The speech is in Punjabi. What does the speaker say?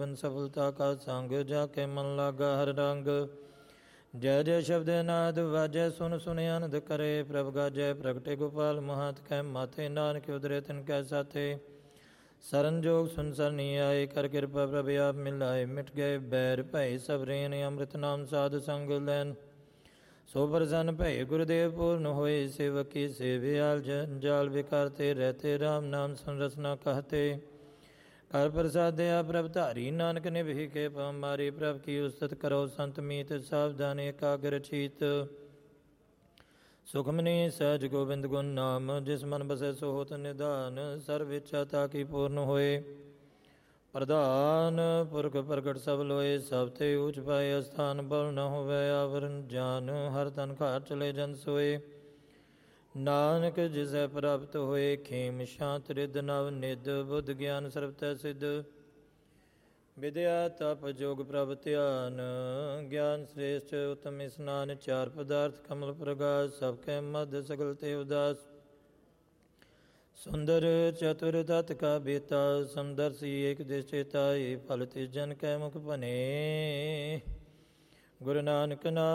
ਜੀਵਨ ਸਫਲਤਾ ਕਾ ਸੰਗ, ਜਾ ਕੇ ਮਨ ਲਾਗਾ ਹਰ ਰੰਗ। ਜੈ ਜੈ ਸ਼ਬਦ ਨਾਦ ਵਾਜੈ, ਸੁਨ ਸੁਨ ਆਨੰਦ ਕਰੇ। ਪ੍ਰਭ ਗਾਜੈ ਪ੍ਰਗਟੇ ਗੋਪਾਲ ਮਹਾਤ, ਕੈ ਮਾਥੇ ਨਾਨਕ ਉਦਰੇ ਤਿਨ ਕੈ ਸਾਥੇ। ਸਰਨ ਜੋਗ ਸੁਨ ਸਰਨੀ ਆਏ, ਕਰ ਕਿਰਪਾ ਪ੍ਰਭ ਆਪ ਮਿਲਾਏ। ਮਿਟ ਗਏ ਬੈਰ ਭੈ ਸਭ ਰੇਨ, ਅੰਮ੍ਰਿਤ ਨਾਮ ਸਾਧ ਸੰਗ ਲੈਨ। ਸੋ ਪ੍ਰਸੰਨ ਭਏ ਗੁਰਦੇਵ ਪੂਰਨ ਹੋਏ, ਸੇਵਕ ਕੀ ਸੇਵਿਆਲ ਜੰਜਾਲ ਵਿਕਾਰਤੇ। ਰਹਿਤੇ ਰਾਮ ਨਾਮ ਸੰਰਸਨਾ कहते, ਕਰ ਪ੍ਰਸਾਦਿਆ ਪ੍ਰਭ ਧਾਰੀ। ਨਾਨਕ ਨਿਭੀ ਕੇ ਮਾਰੀ, ਪ੍ਰਭ ਕੀ ਉਸਤਤ ਕਰੋ ਸੰਤ ਮੀਤ। ਸਾਵਧਾਨ ਏਕਾਗਰ ਚੀਤ, ਸੁਖਮਨੀ ਸਹਿਜ ਗੋਬਿੰਦ ਗੁਣ ਨਾਮ। ਜਿਸ ਮਨ ਬਸੈ ਸੋ ਹੋਤ ਨਿਧਾਨ, ਸਰਬ ਇੱਛਾ ਤਾਕੀ ਪੂਰਨ ਹੋਏ। ਪ੍ਰਧਾਨ ਪੁਰਖ ਪ੍ਰਗਟ ਸਭ ਲੋਏ, ਸਭ ਤੇ ਊਚ ਪਾਏ ਅਸਥਾਨ। ਬਲ ਨ ਹੋਵੇ ਆਵਰਨ ਜਾਨ, ਹਰ ਤਨ ਘਾਰ ਚਲੇ ਜਨ ਸੋਏ। ਨਾਨਕ ਜਿਸੈ ਪ੍ਰਾਪਤ ਹੋਏ, ਖੇਮ ਸ਼ਾਂਤ ਰਿਦ ਨਵ ਨਿਧ। ਬੁੱਧ ਗਿਆਨ ਸਰਬ ਤੈ ਸਿਧ, ਵਿਦਿਆ ਤਪ ਜੋਗ ਪ੍ਰਭ ਧਿਆਨ। ਗਿਆਨ ਸ੍ਰੇਸ਼ਟ ਉਤਮ ਇਸਨਾਨ, ਚਾਰ ਪਦਾਰਥ ਕਮਲ ਪ੍ਰਗਾਸ। ਸਭ ਕੈ ਮਧ ਸਗਲ ਤੇ ਉਦਾਸ, ਸੁੰਦਰ ਚਤੁਰ ਤਤ ਕਾ ਬੇਤਾ। ਸਮਦਰਸੀ ਏਕ ਦਿਸ ਚੇਤਾ, ਇਹ ਫਲ ਤਿਸ ਜਨ ਕੈ ਮੁਖ ਭਨੇ। ਗੁਰੂ ਨਾਨਕ ਨਾਮ